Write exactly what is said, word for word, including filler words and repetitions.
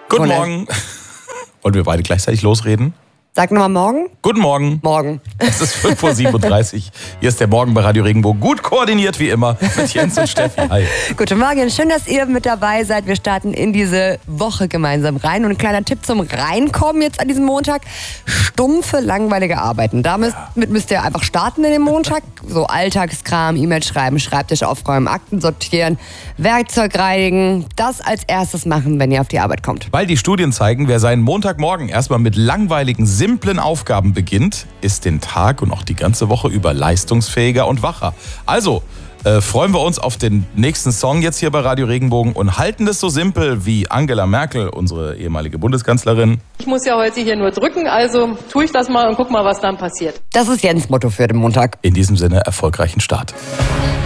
Guten Wolle. Morgen. Wollen wir beide gleichzeitig losreden? Sag nochmal morgen. Guten Morgen. Morgen. Es ist fünf Uhr siebenunddreißig. Hier ist der Morgen bei Radio Regenbogen. Gut koordiniert wie immer mit Jens und Steffi. Hi. Guten Morgen, schön, dass ihr mit dabei seid. Wir starten in diese Woche gemeinsam rein. Und ein kleiner Tipp zum Reinkommen jetzt an diesem Montag. Stumpfe, langweilige Arbeiten. Damit ja. müsst ihr einfach starten in den Montag. So Alltagskram, E-Mail schreiben, Schreibtisch aufräumen, Akten sortieren, Werkzeug reinigen. Das als erstes machen, wenn ihr auf die Arbeit kommt. Weil die Studien zeigen, wer seinen Montagmorgen erstmal mit langweiligen, simplen Aufgaben beginnt, ist den Tag und auch die ganze Woche über leistungsfähiger und wacher. Also äh, freuen wir uns auf den nächsten Song jetzt hier bei Radio Regenbogen und halten es so simpel wie Angela Merkel, unsere ehemalige Bundeskanzlerin. Ich muss ja heute hier nur drücken, also tue ich das mal und guck mal, was dann passiert. Das ist Jens' Motto für den Montag. In diesem Sinne erfolgreichen Start.